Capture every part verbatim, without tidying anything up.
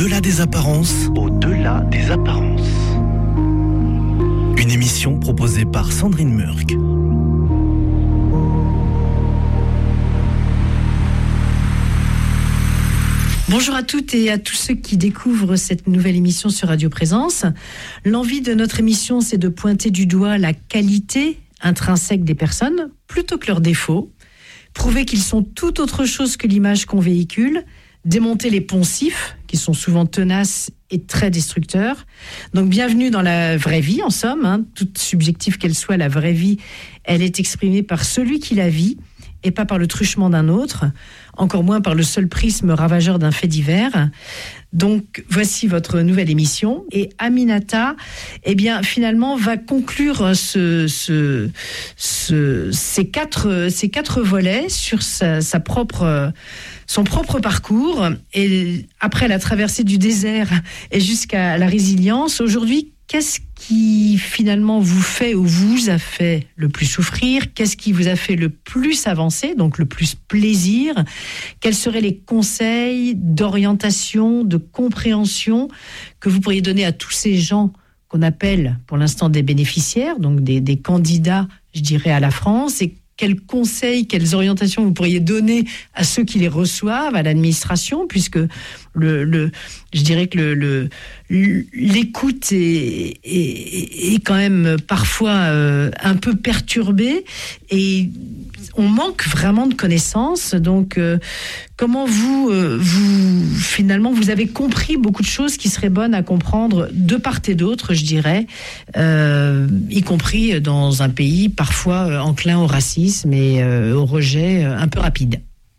Au-delà des apparences. Au-delà des apparences. Une émission proposée par Sandrine Murk. Bonjour à toutes et à tous ceux qui découvrent cette nouvelle émission sur Radio Présence. L'envie de notre émission, c'est de pointer du doigt la qualité intrinsèque des personnes plutôt que leurs défauts, prouver qu'ils sont tout autre chose que l'image qu'on véhicule, démonter les poncifs qui sont souvent tenaces et très destructeurs. Donc bienvenue dans la vraie vie en somme, hein. Toute subjective qu'elle soit, la vraie vie, elle est exprimée par celui qui la vit et pas par le truchement d'un autre, encore moins par le seul prisme ravageur d'un fait divers. Donc, voici votre nouvelle émission. Et Aminata, eh bien, finalement, va conclure ce, ce, ce, ces, quatre, ces quatre volets sur sa, sa propre, son propre parcours. Et après la traversée du désert et jusqu'à la résilience, aujourd'hui, qu'est-ce qui finalement vous fait ou vous a fait le plus souffrir? Qu'est-ce qui vous a fait le plus avancer, donc le plus plaisir? Quels seraient les conseils d'orientation, de compréhension que vous pourriez donner à tous ces gens qu'on appelle pour l'instant des bénéficiaires, donc des, des candidats, je dirais, à la France? Et quels conseils, quelles orientations vous pourriez donner à ceux qui les reçoivent, à l'administration, puisque le, le, je dirais que le, le, l'écoute est, est, est quand même parfois euh, un peu perturbée et on manque vraiment de connaissances. Donc, euh, comment vous, euh, vous, finalement, vous avez compris beaucoup de choses qui seraient bonnes à comprendre de part et d'autre, je dirais, euh, y compris dans un pays parfois enclin au racisme et euh, au rejet euh, un peu rapide.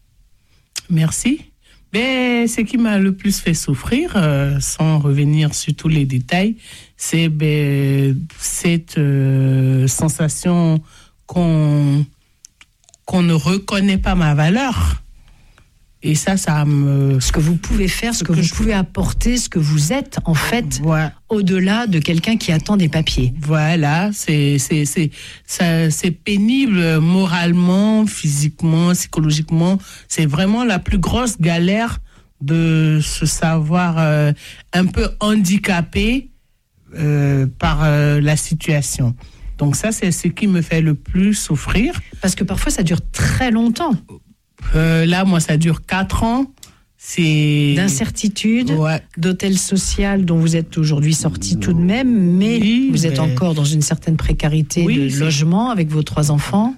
Merci. Ben, ce qui m'a le plus fait souffrir, euh, sans revenir sur tous les détails, c'est ben, cette euh, sensation qu'on qu'on ne reconnaît pas ma valeur. Et ça, ça me... Ce que vous pouvez faire, ce, ce que, que vous je... pouvez apporter, ce que vous êtes, en fait, voilà. Au-delà de quelqu'un qui attend des papiers. Voilà, c'est, c'est, c'est, ça, c'est pénible moralement, physiquement, psychologiquement. C'est vraiment la plus grosse galère de se savoir euh, un peu handicapé euh, par euh, la situation. Donc ça, c'est ce qui me fait le plus souffrir. Parce que parfois, ça dure très longtemps. Euh, là, moi, ça dure quatre ans. C'est... D'incertitude, ouais. D'hôtel social dont vous êtes aujourd'hui sorti tout de même, mais oui, vous êtes mais... encore dans une certaine précarité oui, de c'est... logement avec vos trois enfants.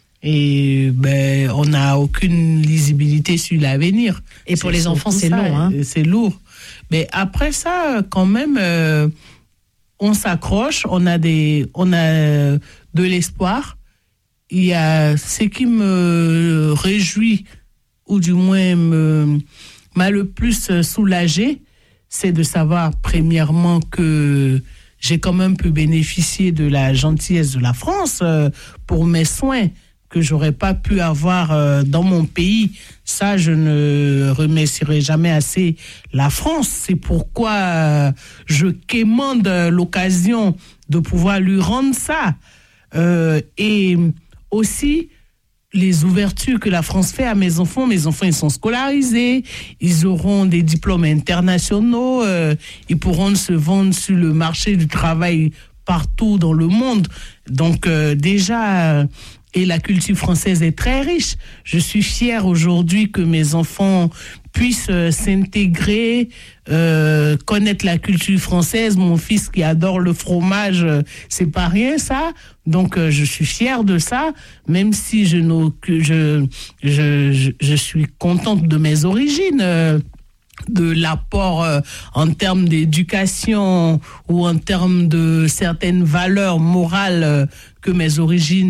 Et ben, on n'a aucune lisibilité sur l'avenir. Et pour c'est les enfants, c'est ça, long. Hein. C'est lourd. Mais après ça, quand même... Euh, on s'accroche, on a des, on a de l'espoir. Il y a ce qui me réjouit, ou du moins me, m'a le plus soulagé, c'est de savoir premièrement que j'ai quand même pu bénéficier de la gentillesse de la France pour mes soins que j'aurais pas pu avoir dans mon pays. Ça, je ne remercierai jamais assez la France. C'est pourquoi je quémande l'occasion de pouvoir lui rendre ça. Euh, et aussi, les ouvertures que la France fait à mes enfants. Mes enfants, ils sont scolarisés, ils auront des diplômes internationaux, euh, ils pourront se vendre sur le marché du travail partout dans le monde. Donc, euh, déjà... Et la culture française est très riche. Je suis fière aujourd'hui que mes enfants puissent euh, s'intégrer, euh, connaître la culture française. Mon fils qui adore le fromage, euh, c'est pas rien ça. Donc euh, je suis fière de ça, même si je n'ai que je, je je je suis contente de mes origines. Euh, de l'apport euh, en termes d'éducation ou en termes de certaines valeurs morales euh, que mes origines